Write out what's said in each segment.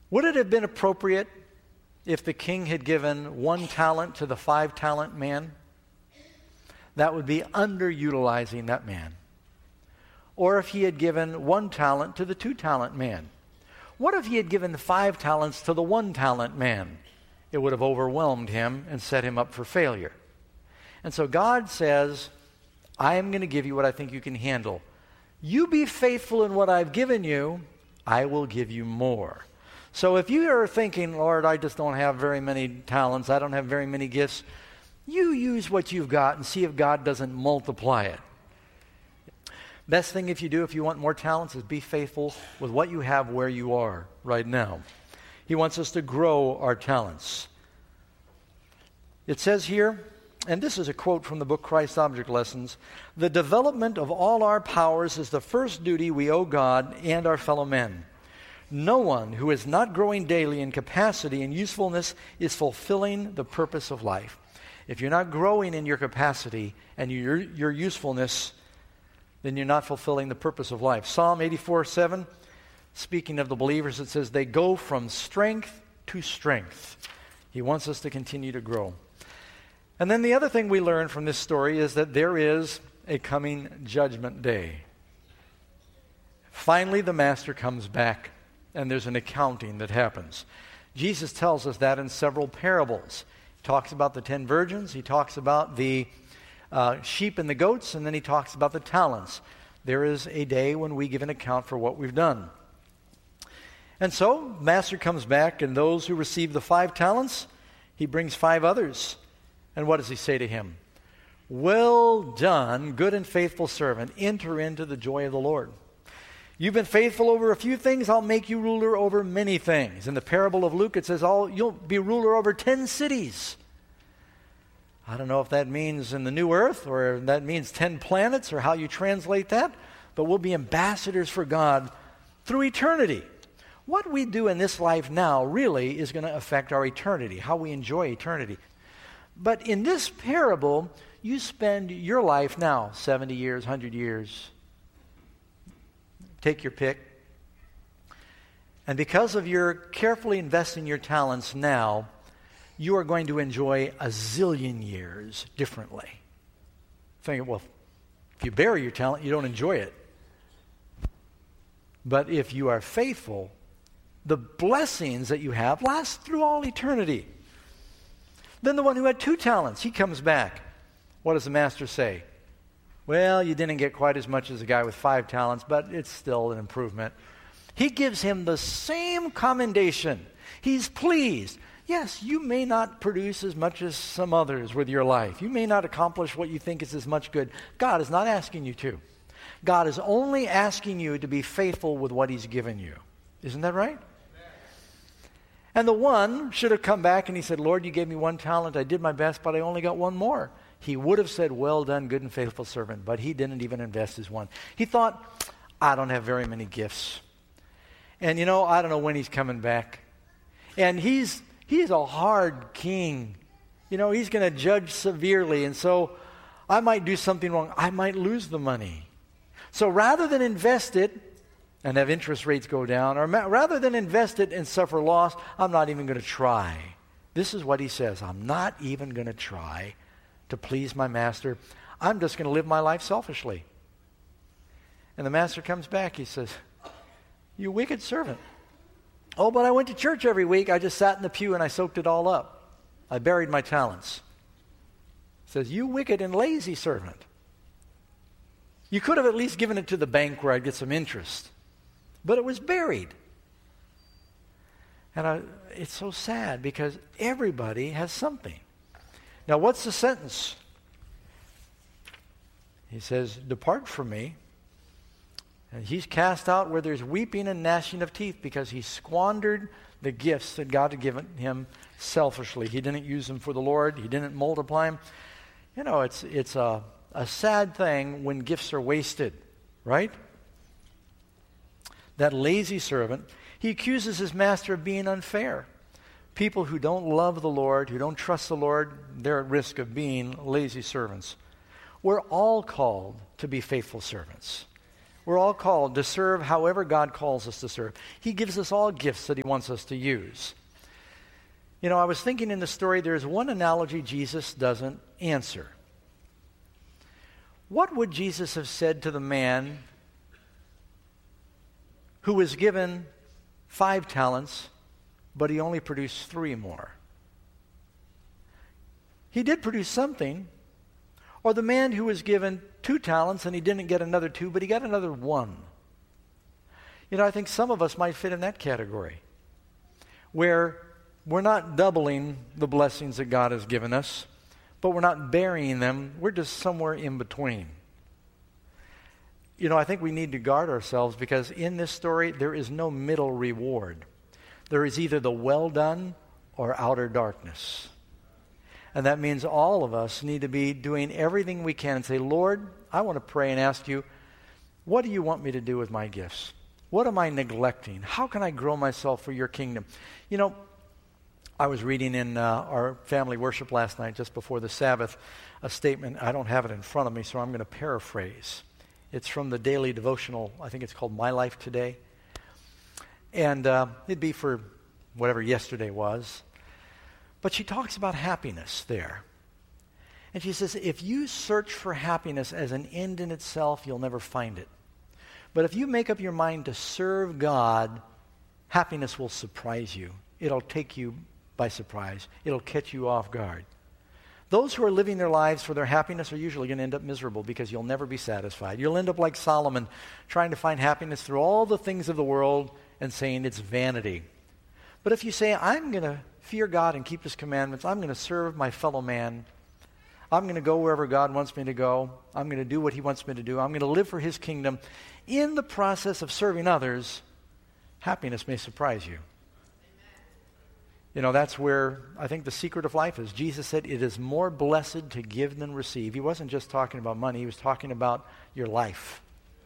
Would it have been appropriate if the king had given 1 talent to the 5-talent man? That would be underutilizing that man. Or if he had given 1 talent to the 2-talent man? What if he had given 5 talents to the 1-talent man? It would have overwhelmed him and set him up for failure. And so God says, I am going to give you what I think you can handle. You be faithful in what I've given you, I will give you more. So if you are thinking, Lord, I just don't have very many talents, I don't have very many gifts, you use what you've got and see if God doesn't multiply it. Best thing if you want more talents is be faithful with what you have where you are right now. He wants us to grow our talents. It says here, and this is a quote from the book Christ Object Lessons, the development of all our powers is the first duty we owe God and our fellow men. No one who is not growing daily in capacity and usefulness is fulfilling the purpose of life. If you're not growing in your capacity and your usefulness, then you're not fulfilling the purpose of life. Psalm 84:7, speaking of the believers, it says, they go from strength to strength. He wants us to continue to grow. And then the other thing we learn from this story is that there is a coming judgment day. Finally, the master comes back, and there's an accounting that happens. Jesus tells us that in several parables. He talks about the 10 virgins, he talks about the sheep and the goats, and then he talks about the talents. There is a day when we give an account for what we've done. And so, master comes back, and those who receive the 5 talents, he brings 5 others. And what does he say to him? Well done, good and faithful servant. Enter into the joy of the Lord. You've been faithful over a few things, I'll make you ruler over many things. In the parable of Luke, it says, you'll be ruler over 10 cities. I don't know if that means in the new earth or that means 10 planets or how you translate that, but we'll be ambassadors for God through eternity. What we do in this life now really is going to affect our eternity, how we enjoy eternity. But in this parable, you spend your life now, 70 years, 100 years. Take your pick. And because of your carefully investing your talents now, you are going to enjoy a zillion years differently. Thinking, well, if you bury your talent, you don't enjoy it. But if you are faithful, the blessings that you have last through all eternity. Then the one who had 2 talents, he comes back. What does the master say? Well, you didn't get quite as much as the guy with 5 talents, but it's still an improvement. He gives him the same commendation. He's pleased. Yes, you may not produce as much as some others with your life. You may not accomplish what you think is as much good. God is not asking you to. God is only asking you to be faithful with what he's given you. Isn't that right? And the one should have come back and he said, Lord, you gave me 1 talent. I did my best, but I only got 1 more. He would have said, well done, good and faithful servant. But he didn't even invest his 1. He thought, I don't have very many gifts. And I don't know when he's coming back. And he's a hard king. He's going to judge severely. And so I might do something wrong. I might lose the money. So rather than invest it and have interest rates go down, or rather than invest it and suffer loss, I'm not even going to try. This is what he says. I'm not even going to try to please my master. I'm just going to live my life selfishly. And the master comes back. He says, you wicked servant. Oh, but I went to church every week. I just sat in the pew and I soaked it all up. I buried my talents. He says, you wicked and lazy servant. You could have at least given it to the bank where I'd get some interest. But it was buried. And it's so sad because everybody has something. Now, what's the sentence? He says, depart from me. And he's cast out where there's weeping and gnashing of teeth because he squandered the gifts that God had given him selfishly. He didn't use them for the Lord. He didn't multiply them. It's a sad thing when gifts are wasted, right? That lazy servant, he accuses his master of being unfair. People who don't love the Lord, who don't trust the Lord, they're at risk of being lazy servants. We're all called to be faithful servants. We're all called to serve however God calls us to serve. He gives us all gifts that he wants us to use. You know, I was thinking in the story, there's one analogy Jesus doesn't answer. What would Jesus have said to the man who was given 5 talents, but he only produced 3 more? He did produce something. Or the man who was given 2 talents and he didn't get another 2, but he got another 1. You know, I think some of us might fit in that category, where we're not doubling the blessings that God has given us, but we're not burying them. We're just somewhere in between. You know, I think we need to guard ourselves, because in this story, there is no middle reward. There is either the well done or outer darkness. And that means all of us need to be doing everything we can and say, Lord, I want to pray and ask you, what do you want me to do with my gifts? What am I neglecting? How can I grow myself for your kingdom? You know, I was reading in our family worship last night, just before the Sabbath, a statement. I don't have it in front of me, so I'm going to paraphrase. It's from the daily devotional. I think it's called My Life Today. And it'd be for whatever yesterday was. But she talks about happiness there. And she says, if you search for happiness as an end in itself, you'll never find it. But if you make up your mind to serve God, happiness will surprise you. It'll take you by surprise. It'll catch you off guard. Those who are living their lives for their happiness are usually going to end up miserable, because you'll never be satisfied. You'll end up like Solomon, trying to find happiness through all the things of the world and saying it's vanity. But if you say, I'm going to fear God and keep his commandments, I'm going to serve my fellow man, I'm going to go wherever God wants me to go, I'm going to do what he wants me to do, I'm going to live for his kingdom, in the process of serving others, happiness may surprise you. You know, that's where I think the secret of life is. Jesus said it is more blessed to give than receive. He wasn't just talking about money, he was talking about your life.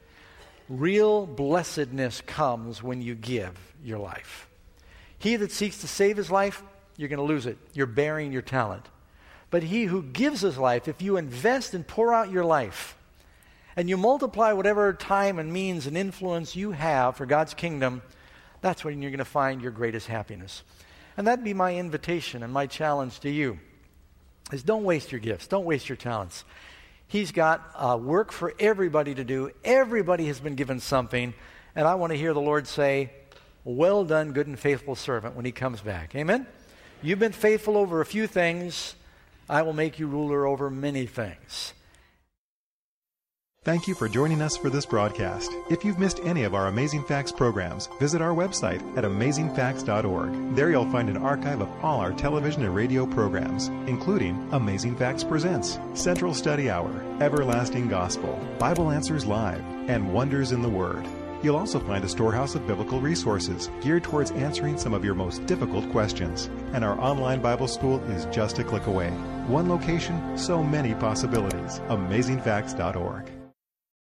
Real blessedness comes when you give your life. He that seeks to save his life, you're going to lose it. You're burying your talent. But he who gives his life, if you invest and pour out your life, and you multiply whatever time and means and influence you have for God's kingdom, that's when you're going to find your greatest happiness. And that'd be my invitation and my challenge to you, is don't waste your gifts. Don't waste your talents. He's got work for everybody to do. Everybody has been given something. And I want to hear the Lord say, well done, good and faithful servant, when he comes back. Amen? You've been faithful over a few things. I will make you ruler over many things. Thank you for joining us for this broadcast. If you've missed any of our Amazing Facts programs, visit our website at amazingfacts.org. There you'll find an archive of all our television and radio programs, including Amazing Facts Presents, Central Study Hour, Everlasting Gospel, Bible Answers Live, and Wonders in the Word. You'll also find a storehouse of biblical resources geared towards answering some of your most difficult questions. And our online Bible school is just a click away. One location, so many possibilities. AmazingFacts.org.